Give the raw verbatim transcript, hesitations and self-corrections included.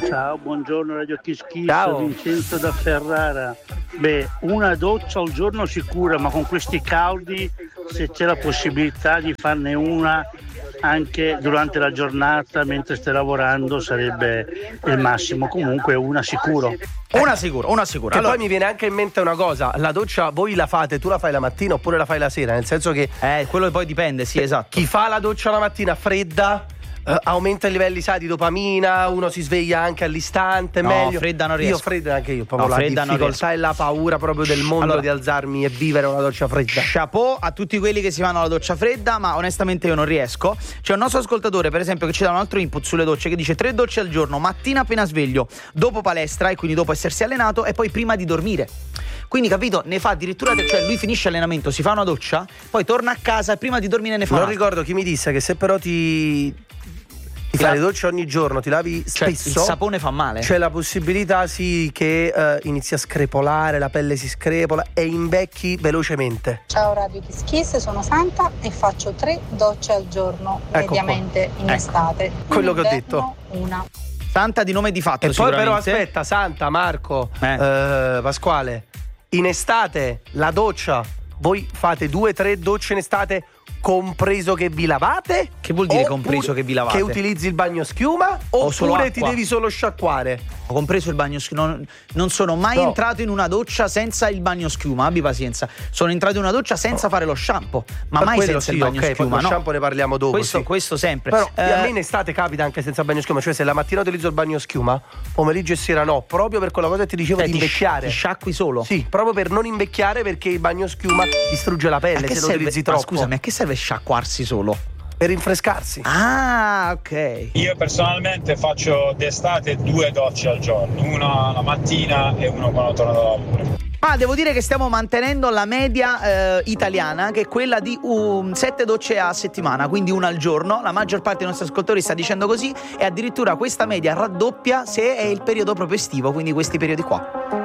Ciao, buongiorno Radio Kiss Kiss, Ciao. Vincenzo da Ferrara. Beh, una doccia al giorno sicura, ma con questi caldi, se c'è la possibilità di farne una anche durante la giornata mentre stai lavorando, sarebbe il massimo. Comunque una sicuro. Una sicura, una sicura. Che Allora, poi mi viene anche in mente una cosa: la doccia voi la fate, tu la fai la mattina oppure la fai la sera? Nel senso che eh, quello poi dipende, sì, esatto. chi fa la doccia la mattina fredda eh, aumenta i livelli, sai, di dopamina, uno si sveglia anche all'istante, No, meglio. fredda non riesco. Io fredda anche io, proprio No, la fredda non difficoltà e la paura proprio del mondo Allora, di alzarmi e vivere una doccia fredda. Chapeau a tutti quelli che si fanno la doccia fredda, ma onestamente io non riesco. C'è un nostro ascoltatore, per esempio, che ci dà un altro input sulle docce, che dice tre docce al giorno, mattina appena sveglio, dopo palestra e quindi dopo essersi allenato e poi prima di dormire. Quindi, capito, ne fa addirittura, cioè lui finisce allenamento, si fa una doccia, poi torna a casa e prima di dormire ne fa Non un'altra. ricordo chi mi disse che se però ti ti fai le docce ogni giorno, ti lavi Cioè, spesso, il sapone fa male. c'è la possibilità sì che eh, inizi a screpolare, la pelle si screpola e invecchi velocemente. Ciao Radio Kiss Kiss, sono Santa e faccio tre docce al giorno, Ecco mediamente in Ecco. estate. Quello In che ho inverno, una. Santa di nome di fatto, E poi però sicuramente. aspetta, Santa, Marco, Eh. eh, Pasquale, in estate la doccia, voi fate due, tre docce in estate compreso che vi lavate? Che vuol dire Oppure compreso che vi lavate? Che utilizzi il bagno schiuma O solo oppure ti acqua? devi solo sciacquare? Ho compreso il bagno schiuma. Non, non sono mai No. entrato in una doccia senza il bagno schiuma, abbi pazienza. Sono entrato in una doccia senza fare lo shampoo, ma Ah, mai quello senza sì, il bagno ok, poi schiuma. lo no. shampoo ne parliamo dopo, Questo, sì. questo sempre. Però Eh, a me in estate capita anche senza bagno schiuma, cioè se la mattina utilizzo il bagno schiuma, pomeriggio e sera no, proprio per quella cosa che ti dicevo cioè, di ti invecchiare. Ti sciacqui solo. Sì, proprio per non invecchiare perché il bagno schiuma distrugge la A pelle che se lo serve- utilizzi ma troppo. scusami, a che serve sciacquarsi solo? Per rinfrescarsi. Ah, ok. Io personalmente faccio d'estate due docce al giorno, una la mattina e una quando torno da lavoro. Ma devo dire che stiamo mantenendo la media eh, italiana, che è quella di um, sette docce a settimana, quindi una al giorno. La maggior parte dei nostri ascoltatori sta dicendo così, e addirittura questa media raddoppia se è il periodo proprio estivo, quindi questi periodi qua.